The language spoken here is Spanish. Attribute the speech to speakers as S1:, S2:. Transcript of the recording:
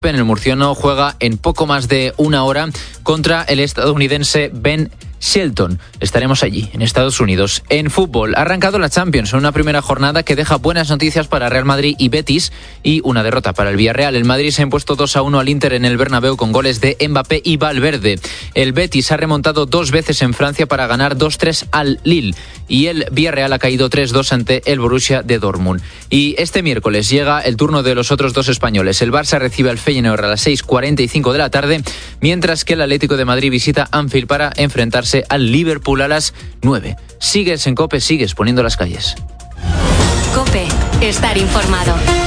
S1: El murciano juega en poco más de una hora contra el estadounidense Ben Shelton. Estaremos allí, en Estados Unidos. En fútbol, ha arrancado la Champions en una primera jornada que deja buenas noticias para Real Madrid y Betis y una derrota para el Villarreal. El Madrid se ha impuesto 2-1 al Inter en el Bernabéu con goles de Mbappé y Valverde. El Betis ha remontado 2 veces en Francia para ganar 2-3 al Lille y el Villarreal ha caído 3-2 ante el Borussia de Dortmund. Y este miércoles llega el turno de los otros dos españoles. El Barça recibe al Feyenoord a las 6:45 de la tarde, mientras que el Atlético de Madrid visita Anfield para enfrentarse al Liverpool a las 9. Sigues en COPE, sigues poniendo las calles.
S2: COPE, estar informado.